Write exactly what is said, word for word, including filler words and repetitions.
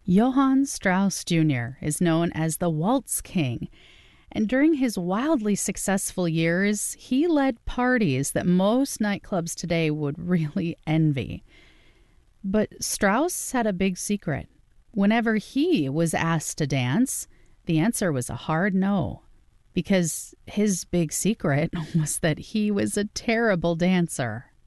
Johann Strauss Junior is known as the Waltz King, and during his wildly successful years, he led parties that most nightclubs today would really envy. But Strauss had a big secret. Whenever he was asked to dance, the answer was a hard no, because his big secret was that he was a terrible dancer.